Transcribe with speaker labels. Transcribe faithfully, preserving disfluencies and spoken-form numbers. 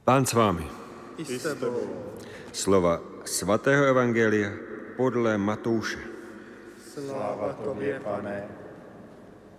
Speaker 1: Pán s vámi.
Speaker 2: I s tebou.
Speaker 1: Slova svatého evangelia podle Matouše.
Speaker 2: Sláva tobě, Pane.